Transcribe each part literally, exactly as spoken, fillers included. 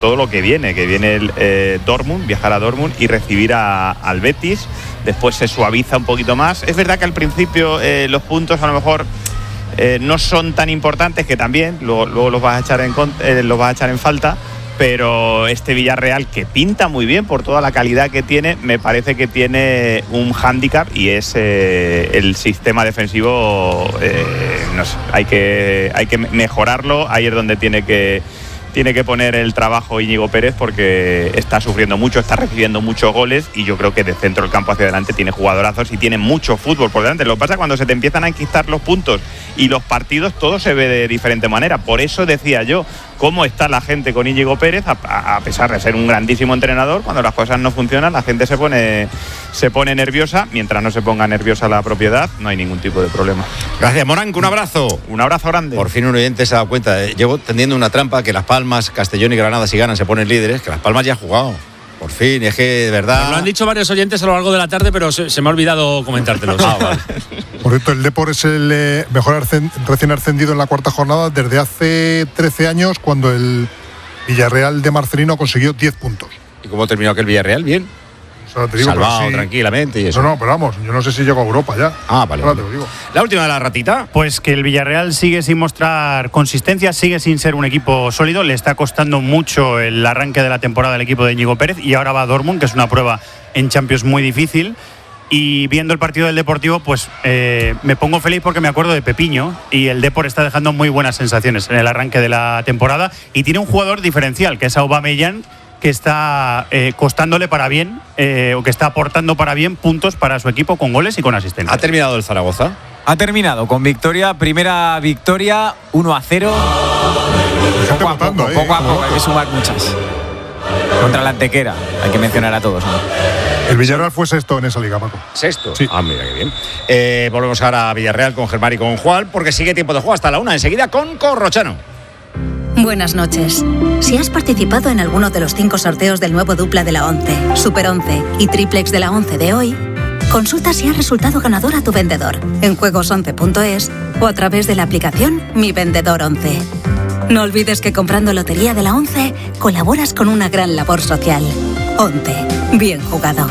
todo lo que viene, que viene el eh, Dortmund, viajar a Dortmund y recibir a, al Betis. Después se suaviza un poquito más. Es verdad que al principio eh, los puntos a lo mejor eh, no son tan importantes, que también luego, luego los vas a echar en eh, los vas a echar en falta. Pero este Villarreal, que pinta muy bien por toda la calidad que tiene, me parece que tiene un hándicap, y es eh, el sistema defensivo. Eh, no sé, hay que, hay que mejorarlo. Ahí es donde tiene que, tiene que poner el trabajo Íñigo Pérez, porque está sufriendo mucho, está recibiendo muchos goles, y yo creo que de centro del campo hacia adelante tiene jugadorazos y tiene mucho fútbol por delante. Lo que pasa es que cuando se te empiezan a enquistar los puntos y los partidos, todo se ve de diferente manera. Por eso decía yo, cómo está la gente con Íñigo Pérez, a, a pesar de ser un grandísimo entrenador. Cuando las cosas no funcionan, la gente se pone, se pone nerviosa. Mientras no se ponga nerviosa la propiedad, no hay ningún tipo de problema. Gracias, Moranco, un abrazo. Un abrazo grande. Por fin un oyente se ha dado cuenta. Eh, llevo tendiendo una trampa, que Las Palmas, Castellón y Granada, si ganan, se ponen líderes, que Las Palmas ya ha jugado. Por fin, es que de verdad... Me lo han dicho varios oyentes a lo largo de la tarde, pero se, se me ha olvidado comentártelos. Ah, vale. Por cierto, el Depor es el eh, mejor arcen, recién ascendido en la cuarta jornada desde hace trece años, cuando el Villarreal de Marcelino consiguió diez puntos. ¿Y cómo terminó aquel Villarreal? Bien. O sea, te digo, salvado sí, tranquilamente y eso. No, no, pero vamos, yo no sé si llegó a Europa ya. Ah, vale. Ahora vale. te lo digo. La última de la ratita. Pues que el Villarreal sigue sin mostrar consistencia, sigue sin ser un equipo sólido. Le está costando mucho el arranque de la temporada al equipo de Íñigo Pérez, y ahora va a Dortmund, que es una prueba en Champions muy difícil. Y viendo el partido del Deportivo, pues eh, me pongo feliz porque me acuerdo de Pepiño, y el Depor está dejando muy buenas sensaciones en el arranque de la temporada, y tiene un jugador diferencial, que es Aubameyang, que está eh, costándole para bien, eh, o que está aportando para bien puntos para su equipo, con goles y con asistencias. ¿Ha terminado el Zaragoza? Ha terminado con victoria, primera victoria, uno a cero. Poco a poco, poco a poco, hay que sumar muchas. Contra la Antequera, hay que mencionar a todos, ¿no? El Villarreal fue sexto en esa liga, Paco. ¿Sexto? Sí. Ah, mira qué bien. Eh, volvemos ahora a Villarreal con Germán y con Juan, porque sigue tiempo de juego hasta la una. Enseguida con Corrochano. Buenas noches. Si has participado en alguno de los cinco sorteos del nuevo dupla de la once, Super once y Triplex de la once de hoy, consulta si has resultado ganador a tu vendedor en juegos once punto es o a través de la aplicación Mi Vendedor once. No olvides que comprando Lotería de la once colaboras con una gran labor social. once. Bien jugado.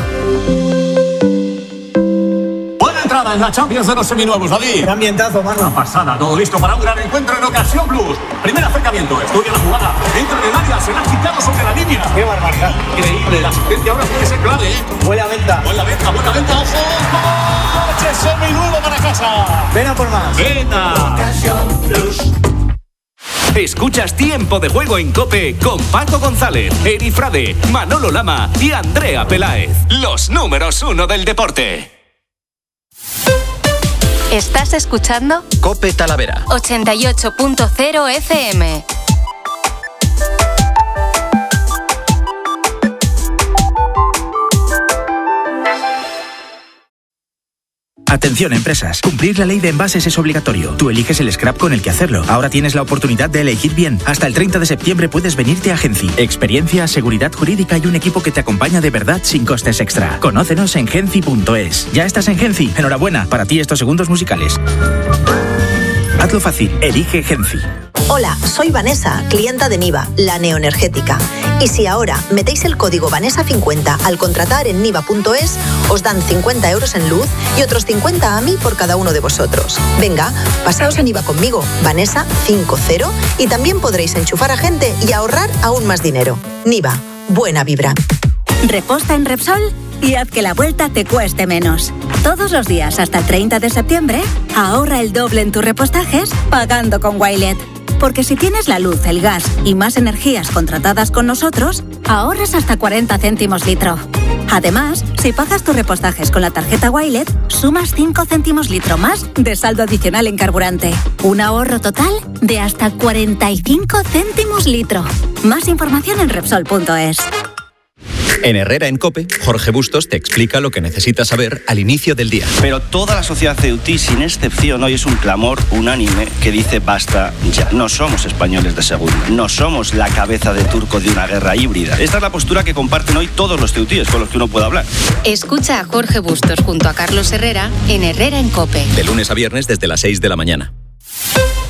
Buena entrada en la Champions de los seminuevos, David. Qué ambientazo, mano. Una pasada, todo listo para un gran encuentro en Ocasión Plus. Primer acercamiento, estudia la jugada. Entra en el área, se la ha quitado sobre la línea. Qué barbaridad. Increíble, la asistencia ahora puede ser clave, ¿eh? Huele a venta. Buena venta, buena venta, ojo. ¡Coche seminuevo para casa! Ven a por más. ¡Venta! Ocasión Plus. Escuchas Tiempo de Juego en COPE con Paco González, Eri Frade, Manolo Lama y Andrea Peláez. Los números uno del deporte. ¿Estás escuchando? COPE Talavera ochenta y ocho punto cero F M. Atención, empresas. Cumplir la ley de envases es obligatorio. Tú eliges el scrap con el que hacerlo. Ahora tienes la oportunidad de elegir bien. Hasta el treinta de septiembre puedes venirte a Genci. Experiencia, seguridad jurídica y un equipo que te acompaña de verdad sin costes extra. Conócenos en genci punto es. ¿Ya estás en Genci? Enhorabuena. Para ti estos segundos musicales. Hazlo fácil. Elige Genci. Hola, soy Vanessa, clienta de Niva, la neoenergética. Y si ahora metéis el código Vanessa cincuenta al contratar en niva punto es, os dan cincuenta euros en luz y otros cincuenta a mí por cada uno de vosotros. Venga, pasaos a Niva conmigo, Vanessa cincuenta, y también podréis enchufar a gente y ahorrar aún más dinero. Niva, buena vibra. Reposta en Repsol y haz que la vuelta te cueste menos. Todos los días hasta el treinta de septiembre, ahorra el doble en tus repostajes pagando con Wilet. Porque si tienes la luz, el gas y más energías contratadas con nosotros, ahorras hasta cuarenta céntimos litro. Además, si pagas tus repostajes con la tarjeta Wilet, sumas cinco céntimos litro más de saldo adicional en carburante. Un ahorro total de hasta cuarenta y cinco céntimos litro. Más información en Repsol punto es. En Herrera en COPE, Jorge Bustos te explica lo que necesitas saber al inicio del día. Pero toda la sociedad ceutí, sin excepción, hoy es un clamor unánime que dice basta ya. No somos españoles de segunda, no somos la cabeza de turco de una guerra híbrida. Esta es la postura que comparten hoy todos los ceutíes con los que uno puede hablar. Escucha a Jorge Bustos junto a Carlos Herrera en Herrera en COPE. De lunes a viernes desde las seis de la mañana.